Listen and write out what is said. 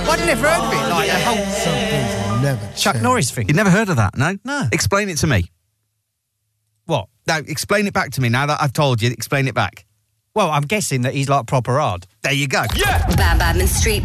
I'd never heard of it. Like a whole Some things will never Chuck change. Norris thing. You'd never heard of that, no? No. Explain it to me. What? No, explain it back to me. Now that I've told you, explain it back. Well, I'm guessing that he's like proper hard. There you go. Badman Street